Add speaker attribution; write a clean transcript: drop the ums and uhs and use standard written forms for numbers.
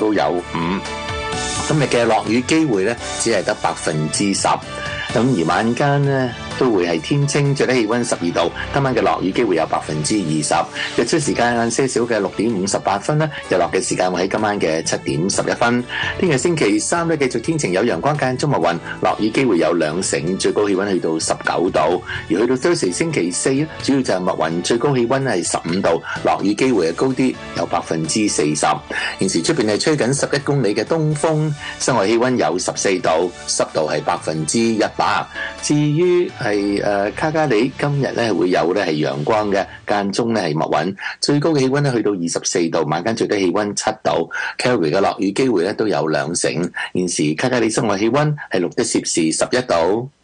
Speaker 1: 高有5。今日嘅落雨機會咧，只係得10%。咁而晚間咧都會係天清，最低氣溫12度。今晚嘅落雨機會有20%。日出時間晏些少嘅6點58分啦，日落嘅時間會喺今晚嘅7點11分。聽日星期三咧繼續天晴有陽光間中密雲，落雨機會有2成，最高氣溫去到19度。而去到 Thursday 星期四咧，主要就係密雲，最高氣溫係15度，落雨機會係高啲，有40%。現時出邊係吹緊11公里嘅東風，室外氣溫有14度，濕度係100%。至於係卡加里今日咧會有咧係陽光嘅，間中咧係密雲，最高嘅氣溫咧去到24度，晚間最低氣溫7度。Calgary 嘅落雨機會咧都有2成。現時卡加里室外氣溫係錄得攝氏11度。